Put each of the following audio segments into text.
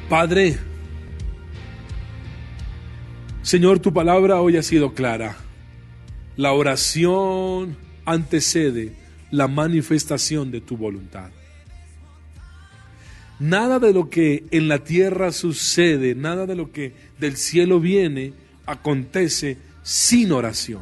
Padre, Señor, tu palabra hoy ha sido clara. La oración antecede la manifestación de tu voluntad. Nada de lo que en la tierra sucede, nada de lo que del cielo viene, acontece sin oración.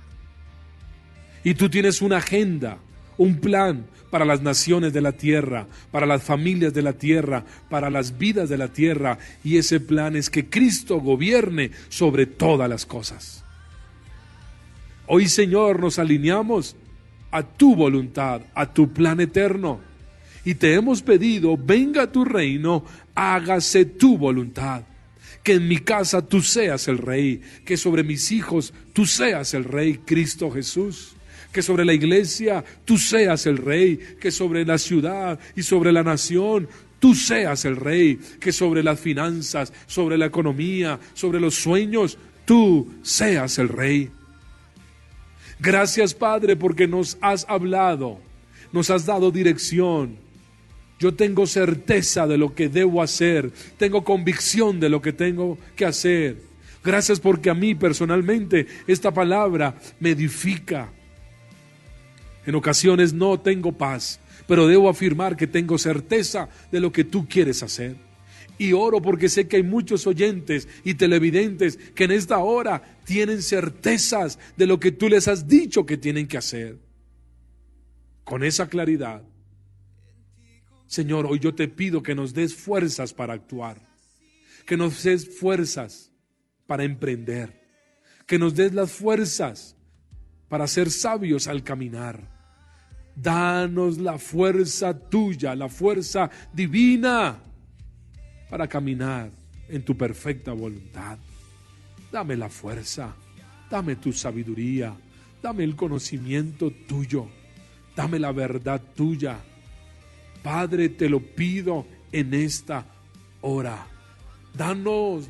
Y tú tienes una agenda, un plan para las naciones de la tierra, para las familias de la tierra, para las vidas de la tierra, y ese plan es que Cristo gobierne sobre todas las cosas. Hoy, Señor, nos alineamos a tu voluntad, a tu plan eterno, y te hemos pedido: venga tu reino, hágase tu voluntad. Que en mi casa tú seas el rey, que sobre mis hijos tú seas el rey, Cristo Jesús. Que sobre la iglesia tú seas el rey, que sobre la ciudad y sobre la nación tú seas el rey, que sobre las finanzas, sobre la economía, sobre los sueños, tú seas el rey. Gracias, Padre, porque nos has hablado, nos has dado dirección. Yo tengo certeza de lo que debo hacer, tengo convicción de lo que tengo que hacer. Gracias porque a mí personalmente esta palabra me edifica. En ocasiones no tengo paz, pero debo afirmar que tengo certeza de lo que tú quieres hacer. Y oro porque sé que hay muchos oyentes y televidentes que en esta hora tienen certezas de lo que tú les has dicho que tienen que hacer. Con esa claridad, Señor, hoy yo te pido que nos des fuerzas para actuar, que nos des fuerzas para emprender, que nos des las fuerzas para ser sabios al caminar. Danos la fuerza tuya, la fuerza divina para caminar en tu perfecta voluntad. Dame la fuerza, dame tu sabiduría, dame el conocimiento tuyo, dame la verdad tuya. Padre, te lo pido en esta hora. Danos,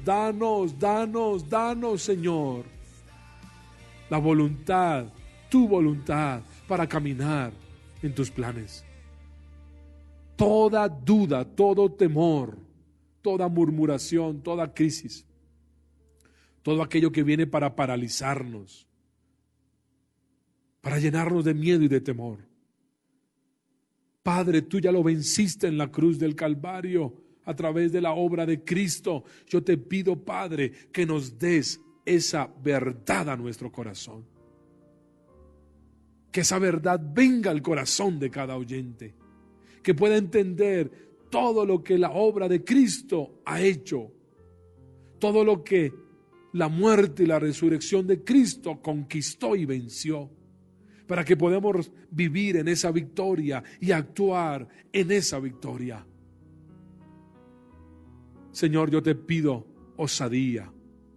Señor, la voluntad, tu voluntad para caminar en tus planes. Toda duda, todo temor, toda murmuración, toda crisis, todo aquello que viene para paralizarnos, para llenarnos de miedo y de temor. Padre, tú ya lo venciste en la cruz del Calvario a través de la obra de Cristo. Yo te pido, Padre, que nos des esa verdad a nuestro corazón. Que esa verdad venga al corazón de cada oyente, que pueda entender todo lo que la obra de Cristo ha hecho, todo lo que la muerte y la resurrección de Cristo conquistó y venció, para que podamos vivir en esa victoria y actuar en esa victoria. Señor, yo te pido osadía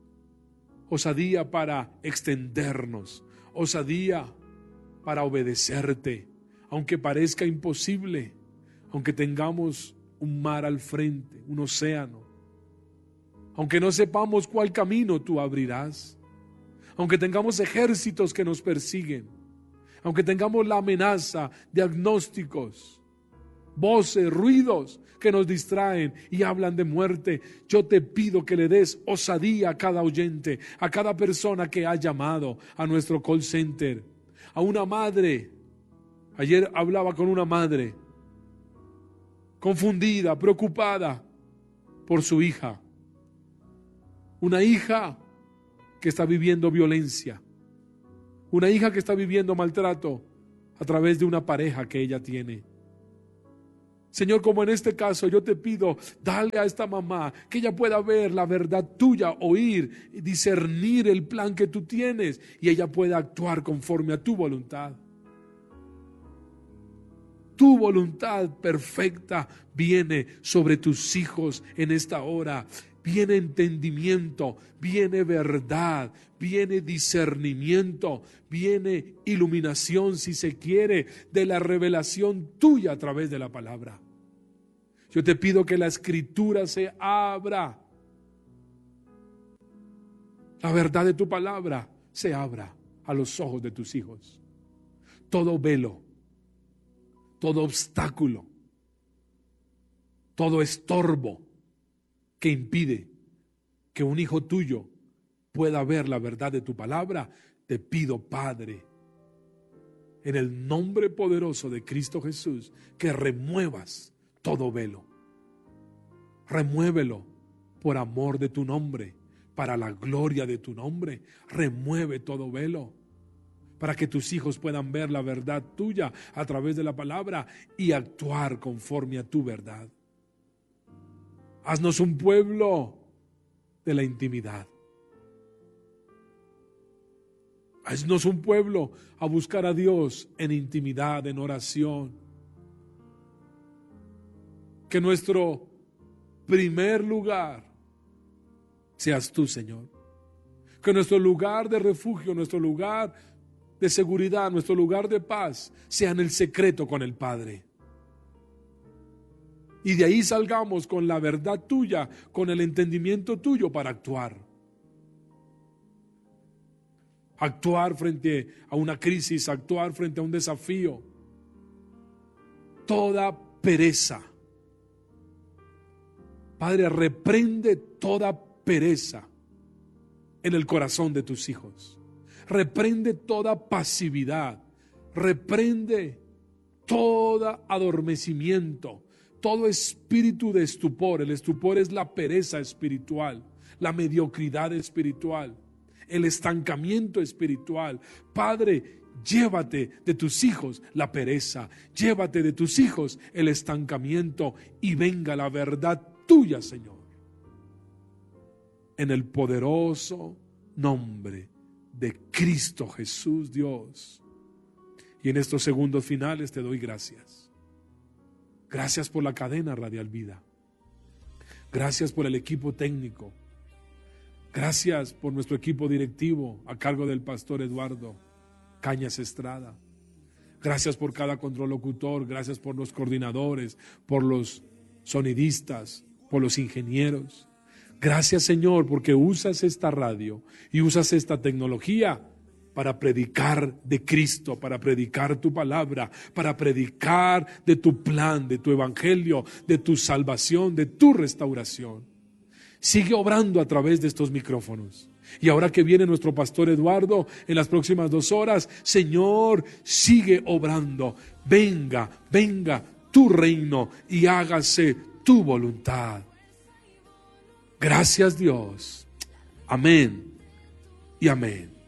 para extendernos, osadía para obedecerte, aunque parezca imposible, aunque tengamos un mar al frente, un océano, aunque no sepamos cuál camino tú abrirás, aunque tengamos ejércitos que nos persiguen, aunque tengamos la amenaza, diagnósticos, voces, ruidos que nos distraen y hablan de muerte, yo te pido que le des osadía a cada oyente, a cada persona que ha llamado a nuestro call center, a una madre. Ayer hablaba con una madre confundida, preocupada por su hija, una hija que está viviendo violencia, una hija que está viviendo maltrato a través de una pareja que ella tiene. Señor, como en este caso, yo te pido, dale a esta mamá que ella pueda ver la verdad tuya, oír y discernir el plan que tú tienes, y ella pueda actuar conforme a tu voluntad. Tu voluntad perfecta viene sobre tus hijos en esta hora. Viene entendimiento, viene verdad, viene discernimiento, viene iluminación, si se quiere, de la revelación tuya a través de la palabra. Yo te pido que la escritura se abra, la verdad de tu palabra se abra a los ojos de tus hijos. Todo velo, todo obstáculo, todo estorbo que impide que un hijo tuyo pueda ver la verdad de tu palabra, te pido, Padre, en el nombre poderoso de Cristo Jesús, que remuevas todo velo. Remuévelo por amor de tu nombre, para la gloria de tu nombre. Remueve todo velo, para que tus hijos puedan ver la verdad tuya a través de la palabra y actuar conforme a tu verdad. Haznos un pueblo de la intimidad. Haznos un pueblo a buscar a Dios en intimidad, en oración. Que nuestro primer lugar seas tú, Señor. Que nuestro lugar de refugio, nuestro lugar de seguridad, nuestro lugar de paz, sea en el secreto con el Padre. Y de ahí salgamos con la verdad tuya, con el entendimiento tuyo para actuar. Actuar frente a una crisis, actuar frente a un desafío. Toda pereza. Padre, reprende toda pereza en el corazón de tus hijos. Reprende toda pasividad. Reprende todo adormecimiento, todo espíritu de estupor. El estupor es la pereza espiritual, la mediocridad espiritual, el estancamiento espiritual. Padre, llévate de tus hijos la pereza, llévate de tus hijos el estancamiento y venga la verdad tuya, Señor. En el poderoso nombre de Cristo Jesús, Dios. Y en estos segundos finales te doy gracias. Gracias por la cadena Radial Vida. Gracias por el equipo técnico. Gracias por nuestro equipo directivo a cargo del pastor Eduardo Cañas Estrada. Gracias por cada control locutor. Gracias por los coordinadores, por los sonidistas, por los ingenieros. Gracias, Señor, porque usas esta radio y usas esta tecnología para predicar de Cristo, para predicar tu palabra, para predicar de tu plan, de tu evangelio, de tu salvación, de tu restauración. Sigue obrando a través de estos micrófonos. Y ahora que viene nuestro pastor Eduardo en las próximas 2 horas, Señor, sigue obrando. Venga, venga tu reino y hágase tu voluntad. Gracias, Dios. Amén y amén.